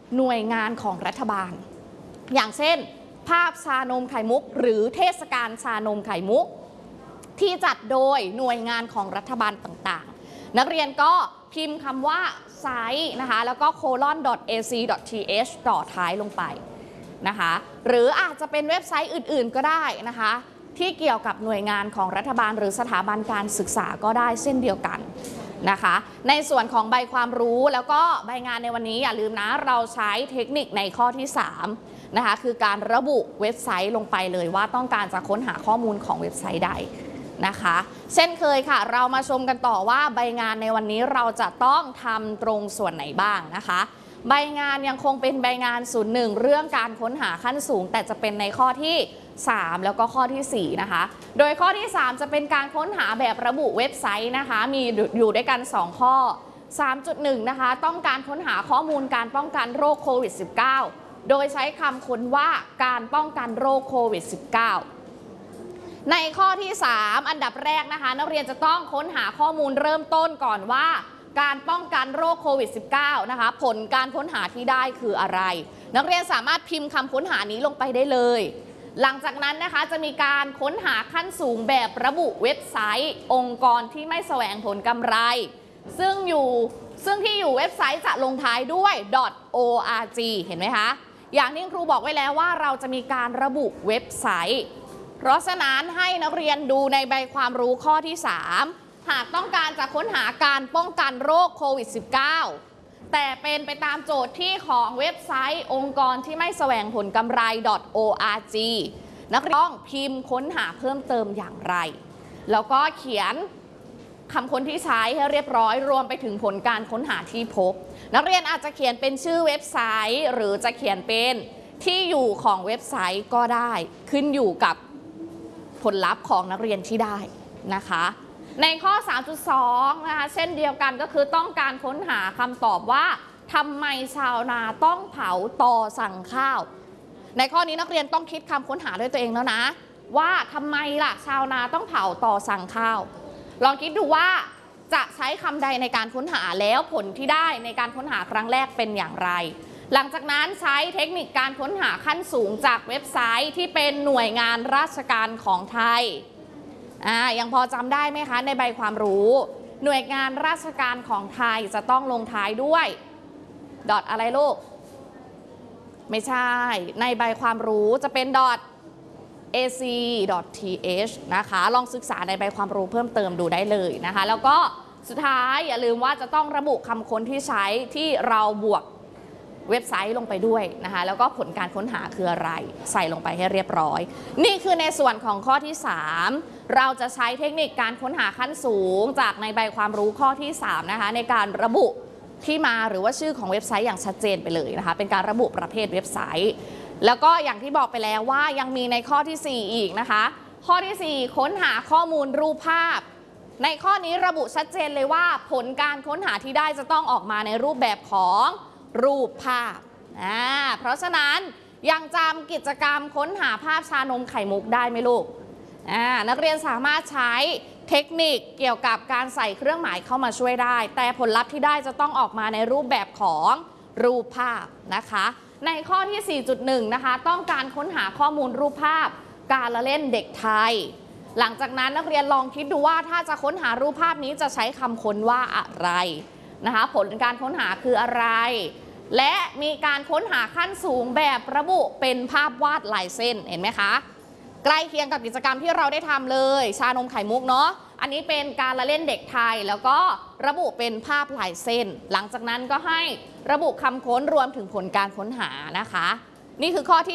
หน่วยงานของรัฐบาลอย่างเช่นภาพชานมไข่มุกหรือเทศกาลชานมไข่มุกที่จัดโดยหน่วยงานของรัฐบาลต่างๆนักเรียนก็พิมพ์คำว่าไซต์นะคะแล้วก็ colon.ac.th ต่อท้ายลงไปนะคะหรืออาจจะเป็นเว็บไซต์อื่นๆก็ได้นะคะที่เกี่ยวกับหน่วยงานของรัฐบาลหรือสถาบันการศึกษาก็ได้เช่นเดียวกันนะคะในส่วนของใบความรู้แล้วก็ใบงานในวันนี้อย่าลืมนะเราใช้เทคนิคในข้อที่3นะคะคือการระบุเว็บไซต์ลงไปเลยว่าต้องการจะค้นหาข้อมูลของเว็บไซต์ใดนะคะเช่นเคยค่ะเรามาชมกันต่อว่าใบงานในวันนี้เราจะต้องทำตรงส่วนไหนบ้างนะคะใบงานยังคงเป็นใบงาน01เรื่องการค้นหาขั้นสูงแต่จะเป็นในข้อที่3แล้วก็ข้อที่4นะคะโดยข้อที่3จะเป็นการค้นหาแบบระบุเว็บไซต์นะคะมีอยู่ด้วยกัน2ข้อ 3.1 นะคะต้องการค้นหาข้อมูลการป้องกันโรคโควิด -19 โดยใช้คำค้นว่าการป้องกันโรคโควิด -19 ในข้อที่3อันดับแรกนะคะนักเรียนจะต้องค้นหาข้อมูลเริ่มต้นก่อนว่าการป้องกันโรคโควิด -19 นะคะผลการค้นหาที่ได้คืออะไรนักเรียนสามารถพิมพ์คำค้นหานี้ลงไปได้เลยหลังจากนั้นนะคะจะมีการค้นหาขั้นสูงแบบระบุเว็บไซต์องค์กรที่ไม่แสวงผลกำไรซึ่งที่อยู่เว็บไซต์จะลงท้ายด้วย .org เห็นไหมคะอย่างที่ครูบอกไว้แล้วว่าเราจะมีการระบุเว็บไซต์เพราะฉะนั้นให้นักเรียนดูในใบความรู้ข้อที่3หากต้องการจะค้นหาการป้องกันโรคโควิด -19 แต่เป็นไปตามโจทย์ที่ของเว็บไซต์องค์กรที่ไม่แสวงผลกำไร .org นักเรียนต้องพิมพ์ค้นหาเพิ่มเติมอย่างไรแล้วก็เขียนคำค้นที่ใช้ให้เรียบร้อยรวมไปถึงผลการค้นหาที่พบนักเรียนอาจจะเขียนเป็นชื่อเว็บไซต์หรือจะเขียนเป็นที่อยู่ของเว็บไซต์ก็ได้ขึ้นอยู่กับผลลัพธ์ของนักเรียนที่ได้นะคะในข้อ 3.2 นะคะเช่นเดียวกันก็คือต้องการค้นหาคำตอบว่าทำไมชาวนาต้องเผาต่อสั่งข้าวในข้อนี้นักเรียนต้องคิดคำค้นหาด้วยตัวเองแล้วนะว่าทำไมล่ะชาวนาต้องเผาต่อสั่งข้าวลองคิดดูว่าจะใช้คำใดในการค้นหาแล้วผลที่ได้ในการค้นหาครั้งแรกเป็นอย่างไรหลังจากนั้นใช้เทคนิคการค้นหาขั้นสูงจากเว็บไซต์ที่เป็นหน่วยงานราชการของไทยยังพอจำได้ไหมคะในใบความรู้หน่วยงานราชการของไทยจะต้องลงท้ายด้วยดอทอะไรลูกไม่ใช่ในใบความรู้จะเป็นดอท ac.th นะคะลองศึกษาในใบความรู้เพิ่มเติมดูได้เลยนะคะแล้วก็สุดท้ายอย่าลืมว่าจะต้องระบุคำค้นที่ใช้ที่เราบวกเว็บไซต์ลงไปด้วยนะคะแล้วก็ผลการค้นหาคืออะไรใส่ลงไปให้เรียบร้อยนี่คือในส่วนของข้อที่3เราจะใช้เทคนิคการค้นหาขั้นสูงจากในใบความรู้ข้อที่3นะคะในการระบุที่มาหรือว่าชื่อของเว็บไซต์อย่างชัดเจนไปเลยนะคะเป็นการระบุประเภทเว็บไซต์แล้วก็อย่างที่บอกไปแล้วว่ายังมีในข้อที่4อีกนะคะข้อที่4ค้นหาข้อมูลรูปภาพในข้อนี้ระบุชัดเจนเลยว่าผลการค้นหาที่ได้จะต้องออกมาในรูปแบบของรูปภาพเพราะฉะนั้นยังจำกิจกรรมค้นหาภาพชานมไข่มุกได้ไหมลูกนักเรียนสามารถใช้เทคนิคเกี่ยวกับการใส่เครื่องหมายเข้ามาช่วยได้แต่ผลลัพธ์ที่ได้จะต้องออกมาในรูปแบบของรูปภาพนะคะในข้อที่ 4.1 นะคะต้องการค้นหาข้อมูลรูปภาพการละเล่นเด็กไทยหลังจากนั้นนักเรียนลองคิดดูว่าถ้าจะค้นหารูปภาพนี้จะใช้คำค้นว่าอะไรนะคะผลการค้นหาคืออะไรและมีการค้นหาขั้นสูงแบบระบุเป็นภาพวาดลายเส้นเห็นไหมคะใกล้เคียงกับกิจกรรมที่เราได้ทำเลยชานมไข่มุกเนาะอันนี้เป็นการละเล่นเด็กไทยแล้วก็ระบุเป็นภาพลายเส้นหลังจากนั้นก็ให้ระบุคำค้นรวมถึงผลการค้นหานะคะนี่คือข้อที่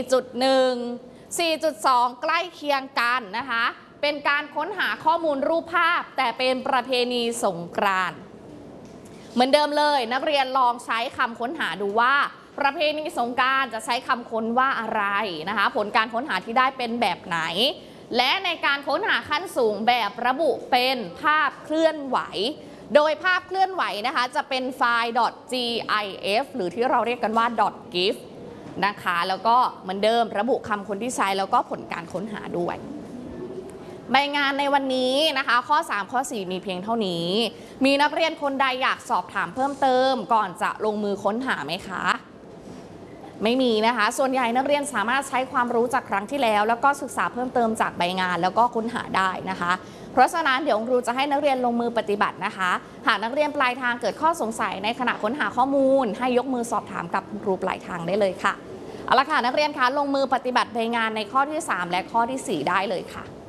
4.1 4.2 ใกล้เคียงกันนะคะเป็นการค้นหาข้อมูลรูปภาพแต่เป็นประเพณีสงกรานต์เหมือนเดิมเลยนักเรียนลองใช้คำค้นหาดูว่าประเพณีสงกรานต์จะใช้คำค้นว่าอะไรนะคะผลการค้นหาที่ได้เป็นแบบไหนและในการค้นหาขั้นสูงแบบระบุเป็นภาพเคลื่อนไหวโดยภาพเคลื่อนไหวนะคะจะเป็นไฟล์ .gif หรือที่เราเรียกกันว่า .gif นะคะแล้วก็เหมือนเดิมระบุคำค้นที่ใช้แล้วก็ผลการค้นหาด้วยใบงานในวันนี้นะคะข้อ3ข้อ4มีเพียงเท่านี้มีนักเรียนคนใดอยากสอบถามเพิ่มเติมก่อนจะลงมือค้นหาไหมคะไม่มีนะคะส่วนใหญ่นักเรียนสามารถใช้ความรู้จากครั้งที่แล้วก็ศึกษาเพิ่มเติมจากใบงานแล้วก็ค้นหาได้นะคะเพราะฉะนั้นเดี๋ยวครูจะให้นักเรียนลงมือปฏิบัตินะคะหากนักเรียนปลายทางเกิดข้อสงสัยในขณะค้นหาข้อมูลให้ยกมือสอบถามกับครูปลายทางได้เลยค่ะเอาละค่ะนักเรียนคะลงมือปฏิบัติใบงานในข้อที่ 3 และข้อที่ 4 ได้เลยค่ะ